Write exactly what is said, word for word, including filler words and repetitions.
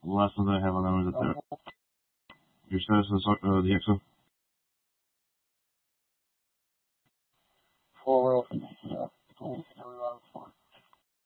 The last one that I have on them is up there. Your status of the, uh, the X O? Four world. Uh, everyone.